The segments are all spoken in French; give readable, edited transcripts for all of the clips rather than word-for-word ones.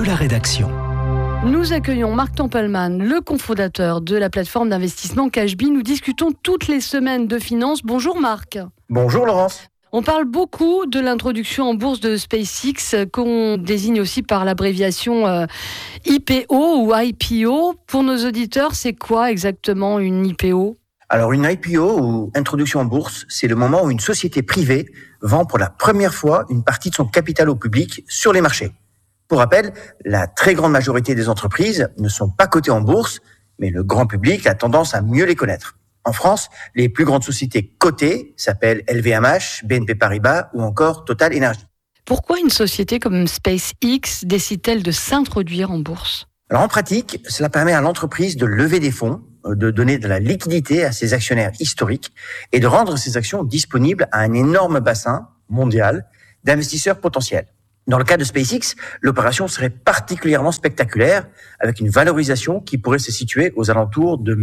la rédaction. Nous accueillons Marc Tempelman, le cofondateur de la plateforme d'investissement Cashbee. Nous discutons toutes les semaines de finances. Bonjour Marc. Bonjour Laurence. On parle beaucoup de l'introduction en bourse de SpaceX, qu'on désigne aussi par l'abréviation IPO ou IPO. Pour nos auditeurs, c'est quoi exactement une IPO ? Alors une IPO ou introduction en bourse, c'est le moment où une société privée vend pour la première fois une partie de son capital au public sur les marchés. Pour rappel, la très grande majorité des entreprises ne sont pas cotées en bourse, mais le grand public a tendance à mieux les connaître. En France, les plus grandes sociétés cotées s'appellent LVMH, BNP Paribas ou encore Total Energy. Pourquoi une société comme SpaceX décide-t-elle de s'introduire en bourse ? Alors en pratique, cela permet à l'entreprise de lever des fonds, de donner de la liquidité à ses actionnaires historiques et de rendre ces actions disponibles à un énorme bassin mondial d'investisseurs potentiels. Dans le cas de SpaceX, l'opération serait particulièrement spectaculaire avec une valorisation qui pourrait se situer aux alentours de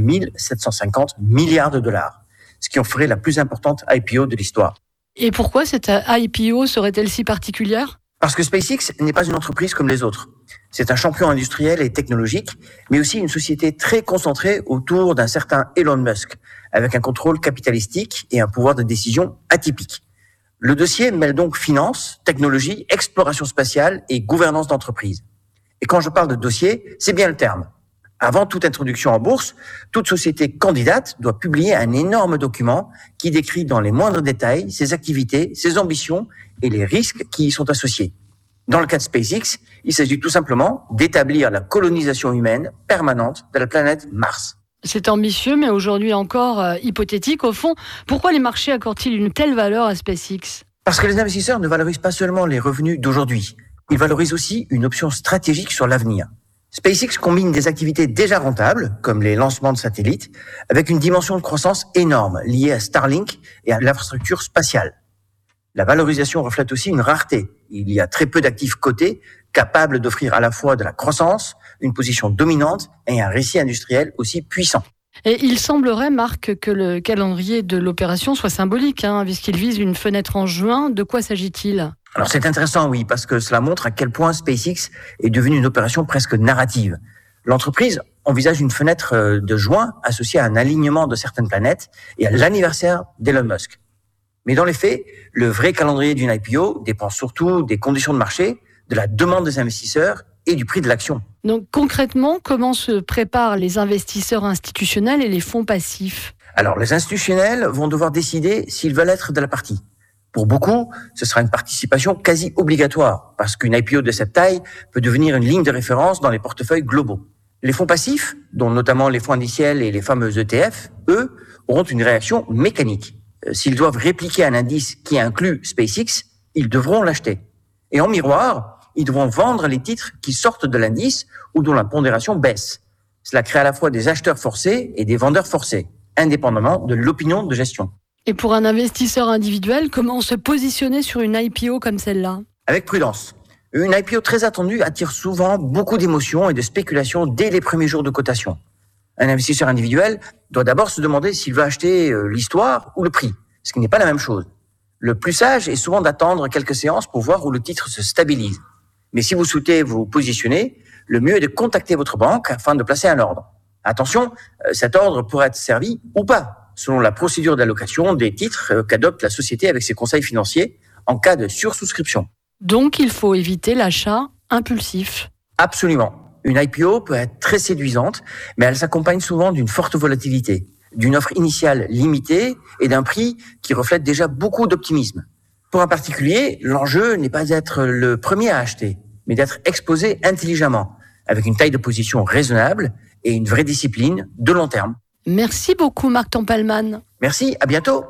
1750 milliards de dollars, ce qui en ferait la plus importante IPO de l'histoire. Et pourquoi cette IPO serait-elle si particulière ? Parce que SpaceX n'est pas une entreprise comme les autres. C'est un champion industriel et technologique, mais aussi une société très concentrée autour d'un certain Elon Musk, avec un contrôle capitalistique et un pouvoir de décision atypique. Le dossier mêle donc finance, technologie, exploration spatiale et gouvernance d'entreprise. Et quand je parle de dossier, c'est bien le terme. Avant toute introduction en bourse, toute société candidate doit publier un énorme document qui décrit dans les moindres détails ses activités, ses ambitions et les risques qui y sont associés. Dans le cas de SpaceX, il s'agit tout simplement d'établir la colonisation humaine permanente de la planète Mars. C'est ambitieux, mais aujourd'hui encore hypothétique. Au fond, pourquoi les marchés accordent-ils une telle valeur à SpaceX ? Parce que les investisseurs ne valorisent pas seulement les revenus d'aujourd'hui, ils valorisent aussi une option stratégique sur l'avenir. SpaceX combine des activités déjà rentables, comme les lancements de satellites, avec une dimension de croissance énorme liée à Starlink et à l'infrastructure spatiale. La valorisation reflète aussi une rareté. Il y a très peu d'actifs cotés capables d'offrir à la fois de la croissance, une position dominante et un récit industriel aussi puissant. Et il semblerait, Marc, que le calendrier de l'opération soit symbolique, puisqu'il vise une fenêtre en juin. De quoi s'agit-il ? Alors c'est intéressant, oui, parce que cela montre à quel point SpaceX est devenue une opération presque narrative. L'entreprise envisage une fenêtre de juin associée à un alignement de certaines planètes et à l'anniversaire d'Elon Musk. Mais dans les faits, le vrai calendrier d'une IPO dépend surtout des conditions de marché, de la demande des investisseurs et du prix de l'action. Donc concrètement, comment se préparent les investisseurs institutionnels et les fonds passifs ? Alors les institutionnels vont devoir décider s'ils veulent être de la partie. Pour beaucoup, ce sera une participation quasi obligatoire, parce qu'une IPO de cette taille peut devenir une ligne de référence dans les portefeuilles globaux. Les fonds passifs, dont notamment les fonds indiciels et les fameux ETF, eux, auront une réaction mécanique. S'ils doivent répliquer un indice qui inclut SpaceX, ils devront l'acheter. Et en miroir, ils devront vendre les titres qui sortent de l'indice ou dont la pondération baisse. Cela crée à la fois des acheteurs forcés et des vendeurs forcés, indépendamment de l'opinion de gestion. Et pour un investisseur individuel, comment se positionner sur une IPO comme celle-là ? Avec prudence. Une IPO très attendue attire souvent beaucoup d'émotions et de spéculations dès les premiers jours de cotation. Un investisseur individuel doit d'abord se demander s'il veut acheter l'histoire ou le prix, ce qui n'est pas la même chose. Le plus sage est souvent d'attendre quelques séances pour voir où le titre se stabilise. Mais si vous souhaitez vous positionner, le mieux est de contacter votre banque afin de placer un ordre. Attention, cet ordre pourrait être servi ou pas, selon la procédure d'allocation des titres qu'adopte la société avec ses conseils financiers en cas de sursouscription. Donc il faut éviter l'achat impulsif. Absolument. Une IPO peut être très séduisante, mais elle s'accompagne souvent d'une forte volatilité, d'une offre initiale limitée et d'un prix qui reflète déjà beaucoup d'optimisme. Pour un particulier, l'enjeu n'est pas d'être le premier à acheter, mais d'être exposé intelligemment, avec une taille de position raisonnable et une vraie discipline de long terme. Merci beaucoup Marc Tempelman. Merci, à bientôt.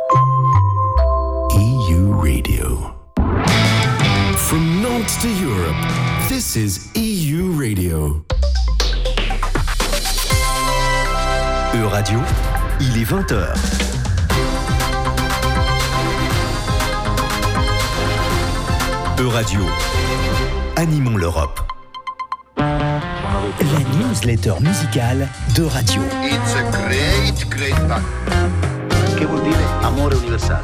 EU Radio. From Nantes to Europe, this is EU Radio. E-Radio, il est 20h. E-Radio, animons l'Europe. La newsletter musicale de Radio. It's a great, great band. Che vuol dire amore universale.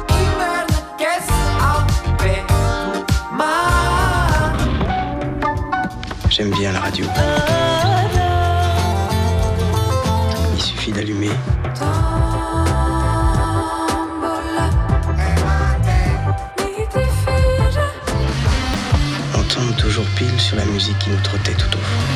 J'aime bien la radio. Il suffit d'allumer. On tombe toujours pile sur la musique qui nous trottait tout au fond.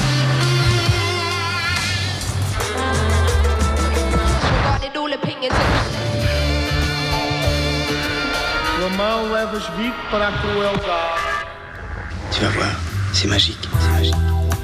Tu vas voir, c'est magique, c'est magique.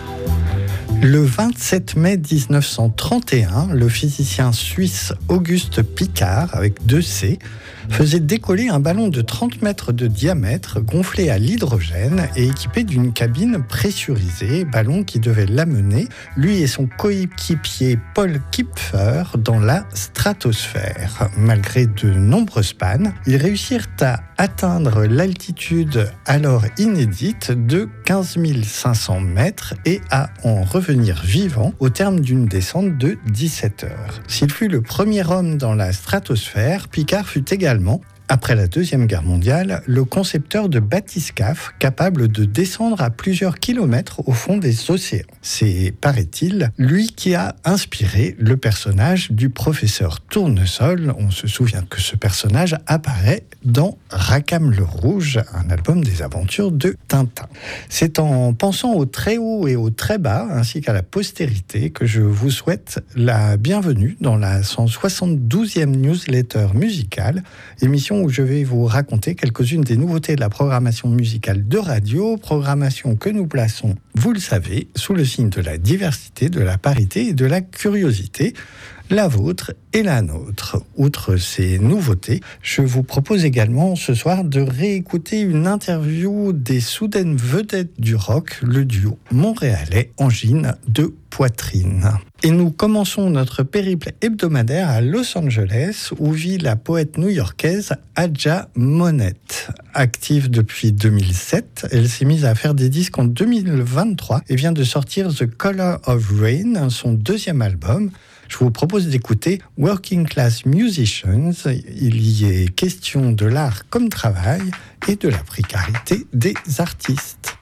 Le 27 mai 1931, le physicien suisse Auguste Piccard, avec 2 C, faisait décoller un ballon de 30 mètres de diamètre gonflé à l'hydrogène et équipé d'une cabine pressurisée, ballon qui devait l'amener, lui et son coéquipier Paul Kipfer, dans la stratosphère. Malgré de nombreuses pannes, ils réussirent à atteindre l'altitude alors inédite de 15 500 mètres et à en revenir vivant au terme d'une descente de 17 heures. S'il fut le premier homme dans la stratosphère, Piccard fut également, après la Deuxième Guerre mondiale, le concepteur de bathyscaphes capable de descendre à plusieurs kilomètres au fond des océans. C'est, paraît-il, lui qui a inspiré le personnage du professeur Tournesol. On se souvient que ce personnage apparaît dans Rackham le Rouge, un album des aventures de Tintin. C'est en pensant au très haut et au très bas, ainsi qu'à la postérité, que je vous souhaite la bienvenue dans la 172e newsletter musicale, émission où je vais vous raconter quelques-unes des nouveautés de la programmation musicale de radio, programmation que nous plaçons, vous le savez, sous le signe de la diversité, de la parité et de la curiosité, la vôtre et la nôtre. Outre ces nouveautés, je vous propose également ce soir de réécouter une interview des soudaines vedettes du rock, le duo montréalais Angine de Poitrine. Et nous commençons notre périple hebdomadaire à Los Angeles, où vit la poète new-yorkaise Adja Monette. Active depuis 2007, elle s'est mise à faire des disques en 2023 et vient de sortir The Color of Rain, son 2e album. Je vous propose d'écouter Working Class Musicians. Il y est question de l'art comme travail et de la précarité des artistes.